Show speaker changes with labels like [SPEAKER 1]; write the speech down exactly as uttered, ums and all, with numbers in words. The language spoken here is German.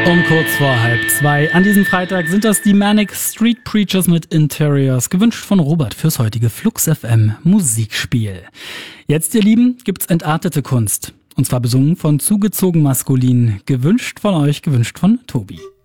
[SPEAKER 1] Um kurz vor halb zwei an diesem Freitag sind das die Manic Street Preachers mit Interiors, gewünscht von Robert fürs heutige Flux F M Musikspiel. Jetzt, ihr Lieben, gibt's entartete Kunst. Und zwar besungen von Zugezogen Maskulin, gewünscht von euch, gewünscht von Tobi.